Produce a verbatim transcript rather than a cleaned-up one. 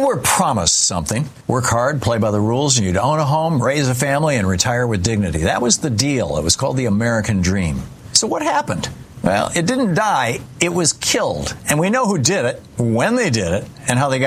were promised something. Work hard, play by the rules, and you'd own a home, raise a family, and retire with dignity. That was the deal. It was called the American Dream. So what happened? Well, it didn't die. It was killed. And we know who did it, when they did it, and how they got